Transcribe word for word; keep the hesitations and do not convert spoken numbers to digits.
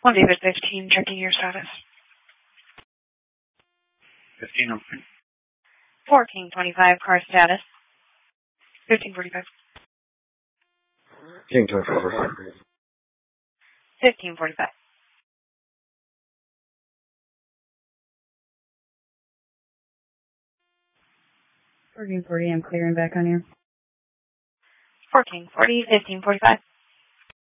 One David fifteen, checking your status. fifteen open. fourteen twenty-five, car status. fifteen forty-five. King twenty-four. fifteen forty-five. fourteen forty, I'm clearing back on you. fourteen forty, fifteen forty-five.